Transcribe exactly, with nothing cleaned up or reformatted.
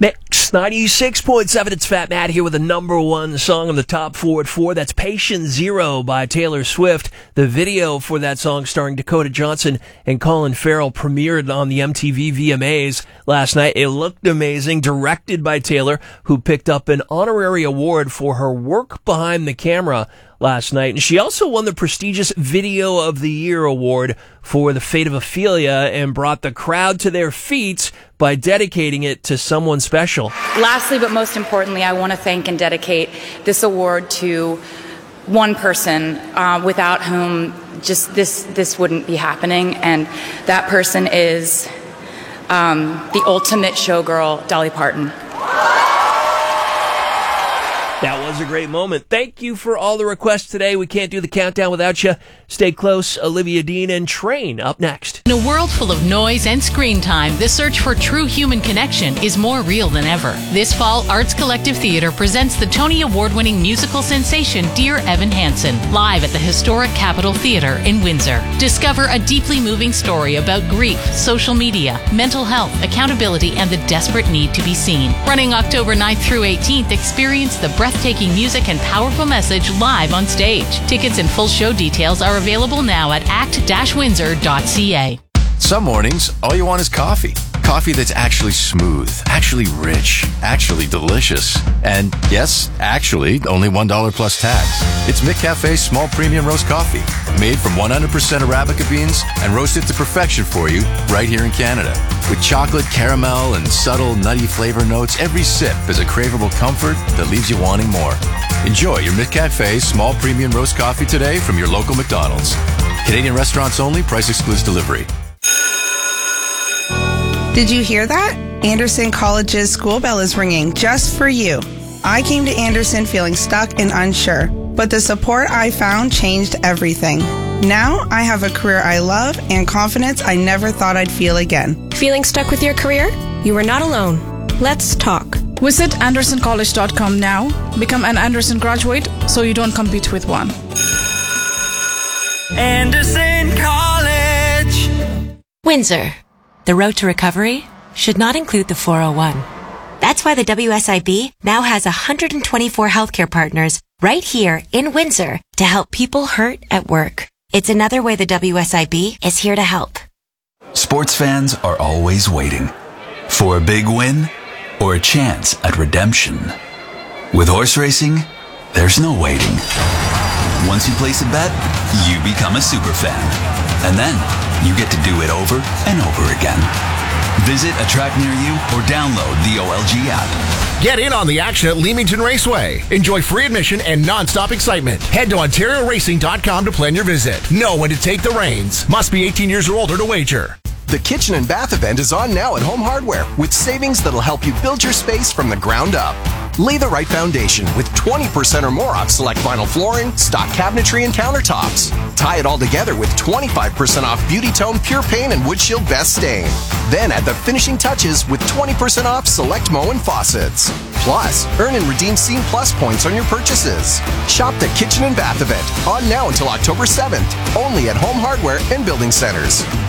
Mix ninety-six point seven, it's Fat Matt here with the number one song on the top four at four. That's Patient Zero by Taylor Swift. The video for that song starring Dakota Johnson and Colin Farrell premiered on the M T V V M As last night. It looked amazing, directed by Taylor, who picked up an honorary award for her work behind the camera last night. And she also won the prestigious Video of the Year award for The Fate of Ophelia and brought the crowd to their feet by dedicating it to someone special. Lastly, but most importantly, I want to thank and dedicate this award to one person uh, without whom just this this wouldn't be happening, and that person is um, the ultimate showgirl, Dolly Parton. That was a great moment. Thank you for all the requests today. We can't do the countdown without you. Stay close. Olivia Dean and Train up next. In a world full of noise and screen time, the search for true human connection is more real than ever. This fall, Arts Collective Theater presents the Tony Award-winning musical sensation Dear Evan Hansen, live at the historic Capitol Theater in Windsor. Discover a deeply moving story about grief, social media, mental health, accountability, and the desperate need to be seen. Running October ninth through eighteenth, experience the breathtaking music and powerful message live on stage. Tickets and full show details are available now at act dash windsor dot c a. Some mornings, all you want is coffee. Coffee that's actually smooth, actually rich, actually delicious. And yes, actually, only one dollar plus tax. It's McCafe's small premium roast coffee, made from one hundred percent Arabica beans and roasted to perfection for you right here in Canada. With chocolate, caramel, and subtle nutty flavor notes, every sip is a craveable comfort that leaves you wanting more. Enjoy your McCafe's small premium roast coffee today from your local McDonald's. Canadian restaurants only, price excludes delivery. Did you hear that? Anderson College's school bell is ringing just for you. I came to Anderson feeling stuck and unsure, but the support I found changed everything. Now I have a career I love and confidence I never thought I'd feel again. Feeling stuck with your career? You are not alone. Let's talk. Visit anderson college dot com now. Become an Anderson graduate so you don't compete with one. Anderson College. Windsor. The road to recovery should not include the four oh one. That's why the W S I B now has one hundred twenty-four healthcare partners right here in Windsor to help people hurt at work. It's another way the W S I B is here to help. Sports fans are always waiting for a big win or a chance at redemption. With horse racing, there's no waiting. Once you place a bet, you become a super fan. And then you get to do it over and over again. Visit a track near you or download the O L G app. Get in on the action at Leamington Raceway. Enjoy free admission and non-stop excitement. Head to ontario racing dot com to plan your visit. Know when to take the reins. Must be eighteen years or older to wager. The Kitchen and Bath event is on now at Home Hardware with savings that'll help you build your space from the ground up. Lay the right foundation with twenty percent or more off select vinyl flooring, stock cabinetry, and countertops. Tie it all together with twenty-five percent off Beauty Tone Pure Paint and Wood Shield Best Stain. Then add the finishing touches with twenty percent off select Moen faucets. Plus, earn and redeem Scene Plus points on your purchases. Shop the Kitchen and Bath event on now until October seventh, only at Home Hardware and Building Centers.